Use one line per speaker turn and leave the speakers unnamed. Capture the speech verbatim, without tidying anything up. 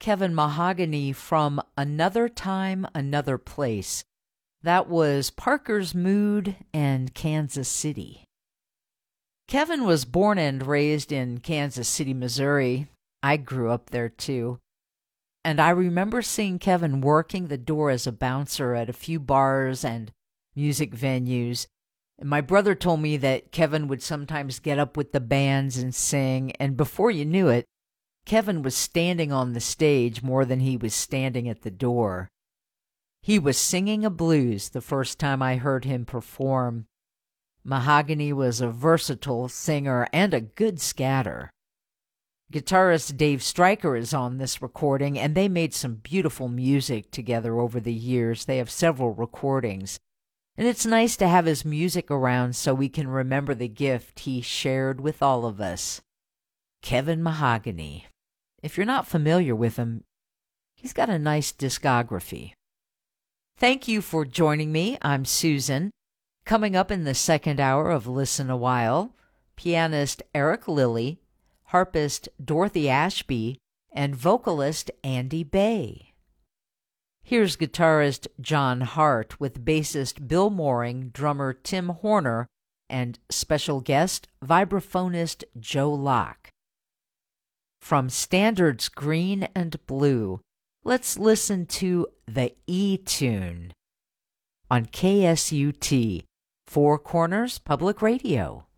Kevin Mahogany from Another Time, Another Place. That was Parker's Mood and Kansas City. Kevin was born and raised in Kansas City, Missouri. I grew up there too. And I remember seeing Kevin working the door as a bouncer at a few bars and music venues. And my brother told me that Kevin would sometimes get up with the bands and sing, and before you knew it, Kevin was standing on the stage more than he was standing at the door. He was singing a blues the first time I heard him perform. Mahogany was a versatile singer and a good scatter. Guitarist Dave Stryker is on this recording, and they made some beautiful music together over the years. They have several recordings. And it's nice to have his music around so we can remember the gift he shared with all of us. Kevin Mahogany. If you're not familiar with him, he's got a nice discography. Thank you for joining me. I'm Susan. Coming up in the second hour of Listen a While, pianist Eric Lilly, harpist Dorothy Ashby, and vocalist Andy Bay. Here's guitarist John Hart with bassist Bill Mooring, drummer Tim Horner, and special guest vibraphonist Joe Locke. From Standards Green and Blue, let's listen to the E-Tune on K S U T, Four Corners Public Radio.